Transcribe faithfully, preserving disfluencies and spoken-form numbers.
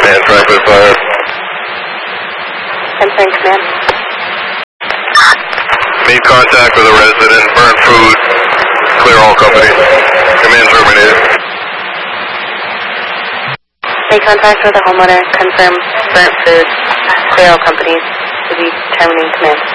Command, Frankfurt Fire. Confirm command. Made contact with a resident, burnt food. Clear all companies. Command terminated. Made contact with a homeowner. Confirm burnt food. Clear all companies. To be terminating command.